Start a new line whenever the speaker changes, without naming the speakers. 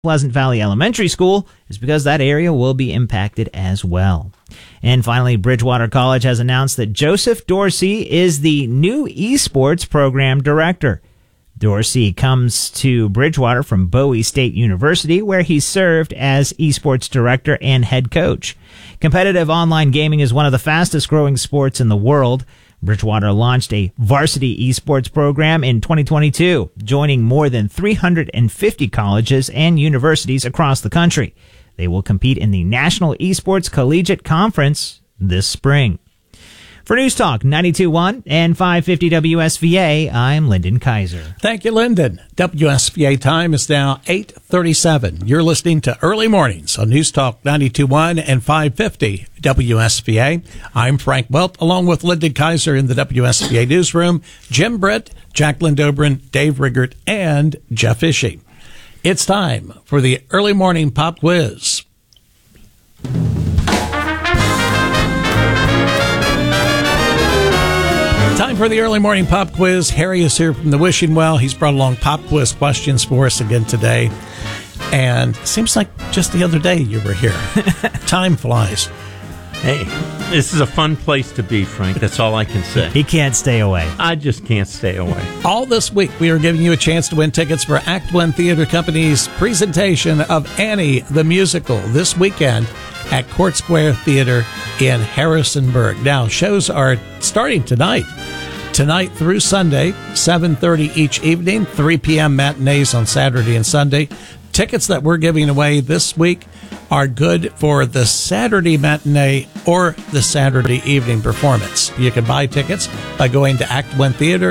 Pleasant Valley Elementary School is because that area will be impacted as well. And finally, Bridgewater College has announced that Joseph Dorsey is the new esports program director. Dorsey comes to Bridgewater from Bowie State University, where he served as esports director and head coach. Competitive online gaming is one of the fastest growing sports in the world. Bridgewater launched a varsity esports program in 2022, joining more than 350 colleges and universities across the country. They will compete in the National Esports Collegiate Conference this spring. For News Talk 92.1 and 550 WSVA, I'm Lyndon Kaiser.
Thank you, Lyndon. WSVA time is now 8:37. You're listening to Early Mornings on News Talk 92.1 and 550 WSVA. I'm Frank Welp, along with Lyndon Kaiser in the WSVA newsroom, Jim Britt, Jacqueline Dobrin, Dave Riggert, and Jeff Ishii. It's time for the Early Morning Pop Quiz. Time for the Early Morning Pop Quiz. Harry is here from the Wishing Well. He's brought along pop quiz questions for us again today. And it seems like just the other day you were here. Time flies.
Hey, this is a fun place to be, Frank. That's all I can say.
He can't stay away.
I just can't stay away.
All this week, we are giving you a chance to win tickets for Act One Theater Company's presentation of Annie the Musical this weekend at Court Square Theater in Harrisonburg. Now, shows are starting tonight through Sunday, 7:30 each evening, 3 p.m. matinees on Saturday and Sunday. Tickets that we're giving away this week are good for the Saturday matinee or the Saturday evening performance. You can buy tickets by going to Act One Theater